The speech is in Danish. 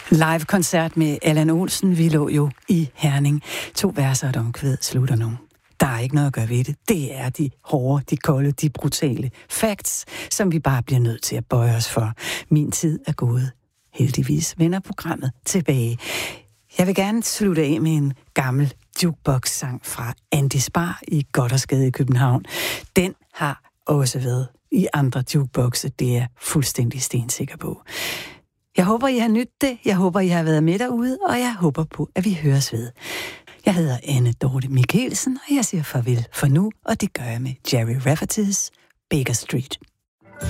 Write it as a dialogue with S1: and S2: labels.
S1: Live-koncert med Allan Olsen. Vi lå jo i Herning. 2 verser og et omkvæd slutter nu. Der er ikke noget at gøre ved det. Det er de hårde, de kolde, de brutale facts, som vi bare bliver nødt til at bøje os for. Min tid er gået. Heldigvis vender programmet tilbage. Jeg vil gerne slutte af med en gammel jukebox-sang fra Andy Spar i Gothersgade i København. Den har også været i andre jukeboxe, det er jeg fuldstændig stensikker på. Jeg håber, I har nydt det. Jeg håber, I har været med derude, og jeg håber på, at vi høres ved. Jeg hedder Anne Dorte Michelsen, og jeg siger farvel for nu, og det gør jeg med Jerry Rafferty's Baker Street.